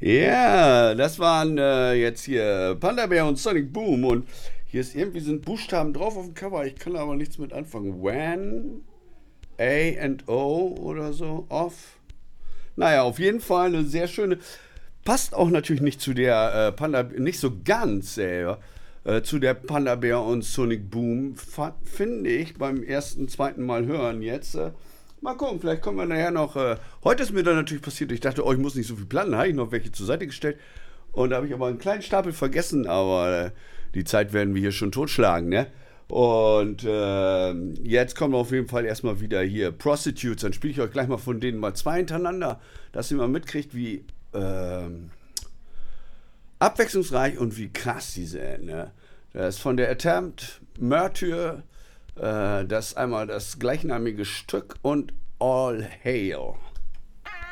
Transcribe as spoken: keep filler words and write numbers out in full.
Ja, das waren äh, jetzt hier Panda Bear und Sonic Boom und hier ist irgendwie sind Buchstaben drauf auf dem Cover. Ich kann aber nichts mit anfangen. When, A and O oder so, off. Naja, auf jeden Fall eine sehr schöne. Passt auch natürlich nicht zu der äh, Panda, nicht so ganz, ey, äh, zu der Panda Bear und Sonic Boom, fa- finde ich beim ersten, zweiten Mal hören jetzt. Äh, mal gucken, vielleicht kommen wir nachher noch. Äh, heute ist mir dann natürlich passiert, ich dachte, oh, ich muss nicht so viel planen, habe ich noch welche zur Seite gestellt. Und da habe ich aber einen kleinen Stapel vergessen, aber äh, die Zeit werden wir hier schon totschlagen, ne? Und äh, jetzt kommen wir auf jeden Fall erstmal wieder hier Prostitutes. Dann spiele ich euch gleich mal von denen mal zwei hintereinander, dass ihr mal mitkriegt, wie ähm, abwechslungsreich und wie krass die sind. Ne? Das ist von der Attempt, Martyr, äh, das ist einmal das gleichnamige Stück und All Hail.